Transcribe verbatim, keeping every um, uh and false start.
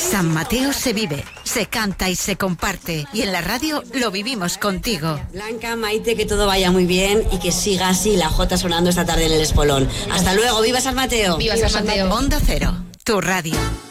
San Mateo se vive, se canta y se comparte. Y en la radio lo vivimos contigo. Blanca, Maite, que todo vaya muy bien y que siga así la Jota sonando esta tarde en el Espolón. Hasta luego, ¡viva San Mateo! ¡Viva San Mateo! Onda Cero, tu radio.